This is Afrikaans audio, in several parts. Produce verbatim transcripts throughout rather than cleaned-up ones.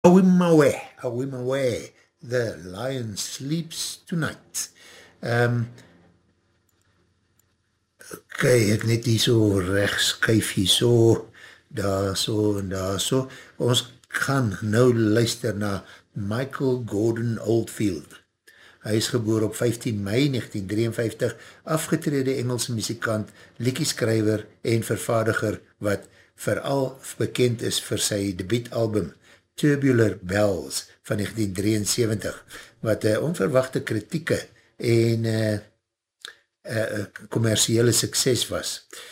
Awimawe, Awimawe, The Lion Sleeps Tonight. Um, ok, ek net hier so rechts skuif hier so, daar so en daar so. Ons gaan nou luister na Michael Gordon Oldfield. Hy is geboor op vyftien mei negentien drieënvyftig, afgetrede Engelse muzikant, liedjeskrywer en vervaardiger wat veral bekend is vir sy debuutalbum Tubular Bells van negentien drieënsewentig, wat een onverwachte kritieke en uh, uh, commerciële sukses was.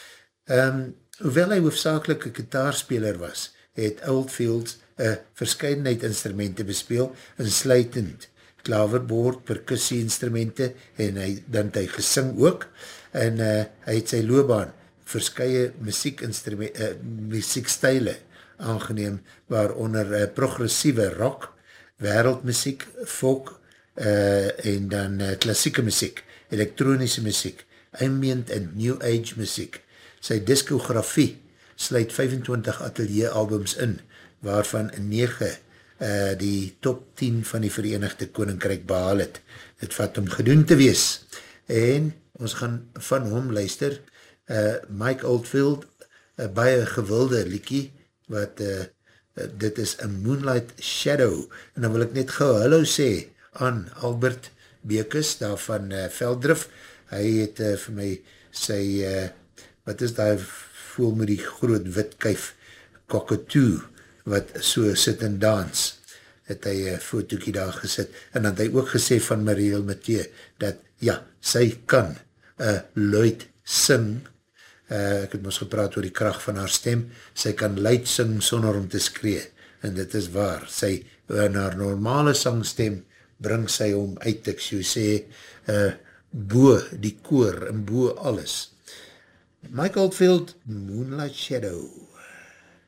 Um, hoewel hy hoofdzakelijk een gitaarspeler was, het Oldfield een verscheidenheid instrumenten bespeel, insluitend klaverboord, percussie-instrumente, en hy, dan het hy gesing ook, en uh, hy het sy loopbaan verskye muziek-instrumente, uh, muziekstyle aangeneem, waaronder uh, progressieve rock, wereldmuziek, folk, uh, en dan uh, klassieke muziek, elektronische muziek, ambient en new age muziek. Sy diskografie sluit vyfentwintig atelieralbums in, waarvan nege uh, die top tien van die Verenigde Koninkryk behaal het. Het vat om gedoen te wees. En ons gaan van hom luister, uh, Mike Oldfield, uh, baie gewilde liekie, wat uh, uh, dit is A Moonlight Shadow, en dan wil ek net gauw hallo sê aan Albert Bekus, daar van uh, Veldrif. Hy het uh, vir my sy, uh, wat is daar voel met die groot wit kuif, cockatoo, wat so sit en dans, het hy een fotoekie daar gesit, en dan het hy ook gesê van Mariel Mathieu, dat ja, sy kan uh, luid sing, uh, ek het ons gepraat oor die kracht van haar stem, sy kan luid sing sonder om te skree, en dit is waar, sy in haar normale sangstem, bring sy om uit, ek so sê, uh, bo die koor, en bo alles. Mike Oldfield, Moonlight Shadow.